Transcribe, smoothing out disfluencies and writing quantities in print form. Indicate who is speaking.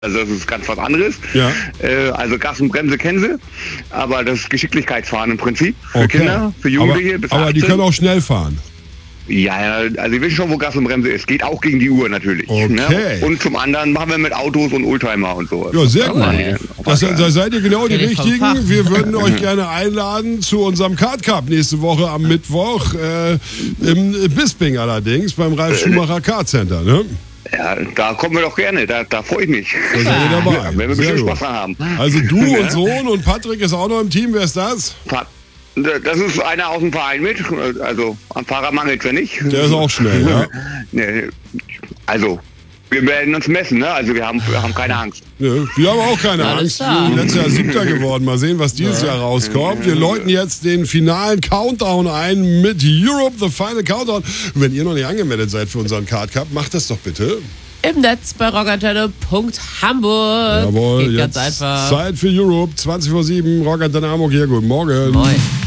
Speaker 1: Also das ist ganz was anderes.
Speaker 2: Ja.
Speaker 1: Also Gas und Bremse kennen sie, aber das ist Geschicklichkeitsfahren im Prinzip für
Speaker 2: Okay.
Speaker 1: Kinder, für Jugendliche bis 18.
Speaker 2: Aber die können auch schnell fahren.
Speaker 1: Ja, also wir wissen schon, wo Gas und Bremse ist. Geht auch gegen die Uhr natürlich.
Speaker 2: Okay.
Speaker 1: Ne? Und zum anderen machen wir mit Autos und Oldtimer und so.
Speaker 2: Ja, sehr gut.
Speaker 1: Ja.
Speaker 2: Da seid ihr genau die
Speaker 3: Kenn ich vom
Speaker 2: Richtigen.
Speaker 3: Fach.
Speaker 2: Wir würden euch gerne einladen zu unserem Kart Cup nächste Woche am Mittwoch im Bisping allerdings beim Ralf Schumacher Kart Center. Ne?
Speaker 1: Ja, da kommen wir doch gerne. Da freue ich mich.
Speaker 2: Da seid ihr dabei.
Speaker 1: Ja, werden wir
Speaker 2: Sehr
Speaker 1: bestimmt
Speaker 2: gut.
Speaker 1: Spaß dran haben.
Speaker 2: Also du und Sohn und Patrick ist auch noch im Team. Wer ist das?
Speaker 1: Das ist einer aus dem Verein mit. Also am Fahrer mangelt es nicht.
Speaker 2: Der ist auch schnell, ja.
Speaker 1: Ne, also wir werden uns messen, ne? Also wir haben keine Angst.
Speaker 2: Ja, wir haben auch keine
Speaker 3: Alles
Speaker 2: Angst.
Speaker 3: klar.
Speaker 2: Wir sind letztes Jahr 7. geworden. Mal sehen, was dieses Jahr rauskommt. Wir läuten jetzt den finalen Countdown ein mit Europe, the Final Countdown. Wenn ihr noch nicht angemeldet seid für unseren Kart Cup, macht das doch bitte.
Speaker 3: Im Netz bei rockantenne.hamburg.
Speaker 2: Jawohl,
Speaker 3: Geht ganz
Speaker 2: jetzt
Speaker 3: einfach.
Speaker 2: Zeit für Europe, 20:07, Rockantenne Hamburg hier. Guten Morgen.
Speaker 3: Moin.